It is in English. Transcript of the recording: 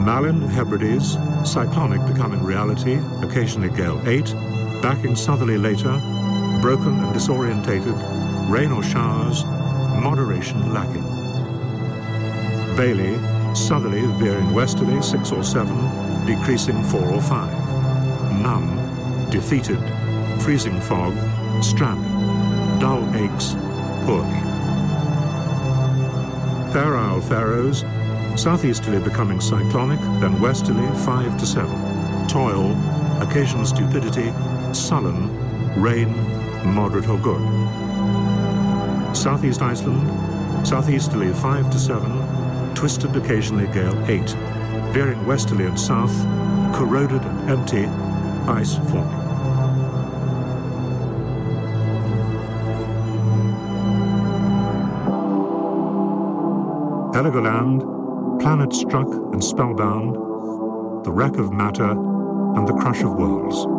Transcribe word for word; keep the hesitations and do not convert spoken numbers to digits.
Malin Hebrides, cyclonic becoming reality, occasionally gale eight, backing southerly later, broken and disorientated, rain or showers, moderation lacking. Bailey, southerly veering westerly six or seven, decreasing four or five. None, defeated, freezing fog, stranding, dull aches, poorly. Fair Isle Faroes, southeasterly becoming cyclonic, then westerly five to seven. Toil, occasional stupidity, sullen, rain, moderate or good. Southeast Iceland, southeasterly five to seven, twisted occasionally gale eight, veering westerly and south, corroded and empty, ice forming. Heligoland, planet struck and spellbound, the wreck of matter and the crush of worlds.